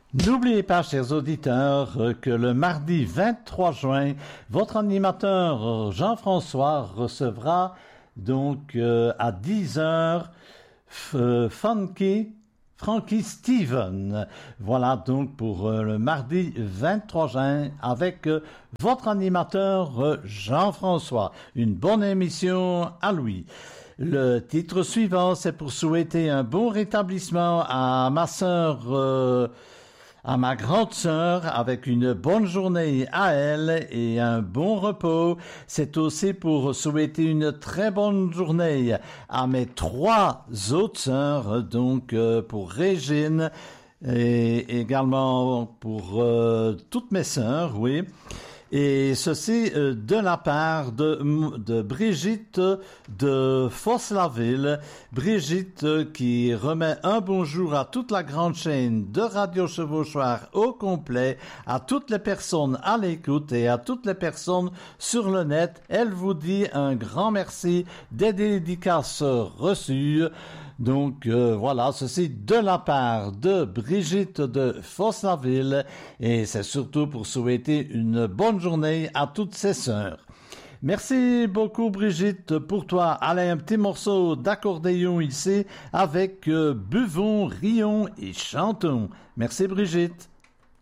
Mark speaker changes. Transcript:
Speaker 1: N'oubliez pas, chers auditeurs, que le mardi 23 juin, votre animateur Jean-François recevra donc à 10 heures Frankie Steven. Voilà donc pour le mardi 23 juin avec votre animateur Jean-François. Une bonne émission à lui. Le titre suivant, c'est pour souhaiter un bon rétablissement à ma sœur, à ma grande sœur, avec une bonne journée à elle et un bon repos. C'est aussi pour souhaiter une très bonne journée à mes 3 autres sœurs, donc pour Régine et également pour toutes mes sœurs, oui. Et ceci de la part de Brigitte de Fosse-la-Ville. Brigitte qui remet un bonjour à toute la grande chaîne de Radio Chevauchoir au complet, à toutes les personnes à l'écoute et à toutes les personnes sur le net. Elle vous dit un grand merci des dédicaces reçues. Donc voilà, ceci de la part de Brigitte de Fosse-la-Ville et c'est surtout pour souhaiter une bonne journée à toutes ses sœurs. Merci beaucoup Brigitte pour toi. Allez, un petit morceau d'accordéon ici avec Buvons, rions et chantons. Merci Brigitte.